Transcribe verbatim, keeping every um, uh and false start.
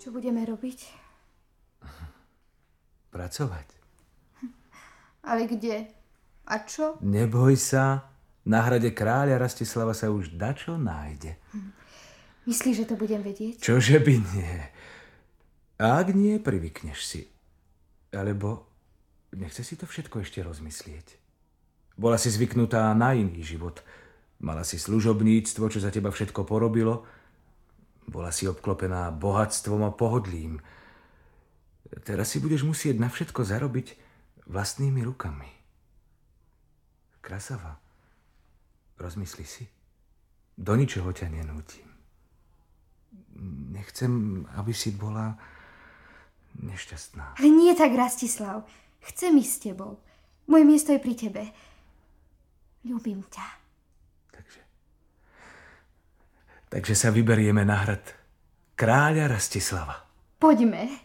Čo budeme robiť? Pracovať. Ale kde? A čo? Neboj sa, na hrade kráľa Rastislava sa už dačo nájde. Hm. Myslíš, že to budem vedieť? Čože by nie? A ak nie, privykneš si. Alebo nechce si to všetko ešte rozmyslieť. Bola si zvyknutá na iný život. Mala si služobníctvo, čo za teba všetko porobilo. Bola si obklopená bohatstvom a pohodlím. Teraz si budeš musieť na všetko zarobiť vlastnými rukami. Krasava, rozmysli si. Do ničoho ťa nenútim. Nechcem, aby si bola nešťastná. Ale nie tak, Rastislav. Chcem ísť s tebou. Moje miesto je pri tebe. Ľúbim ťa. Takže sa vyberieme na hrad kráľa Rastislava. Poďme.